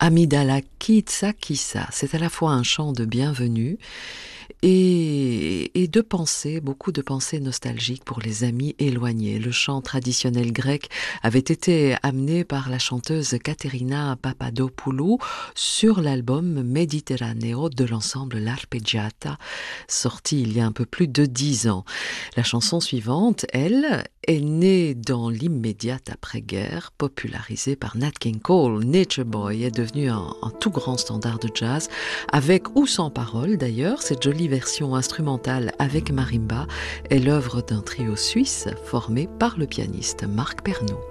Amidala Kitsa Kissa, c'est à la fois un chant de bienvenue et de pensées, beaucoup de pensées nostalgiques pour les amis éloignés. Le chant traditionnel grec avait été amené par la chanteuse Katerina Papadopoulou sur l'album Mediterraneo de l'ensemble L'Arpeggiata, sorti il y a un peu plus de 10 ans. La chanson suivante, elle, est née dans l'immédiate après-guerre, popularisée par Nat King Cole. Nature Boy est devenu un tout grand standard de jazz, avec ou sans parole d'ailleurs. Cette jolie version instrumentale avec marimba est l'œuvre d'un trio suisse formé par le pianiste Marc Pernaut.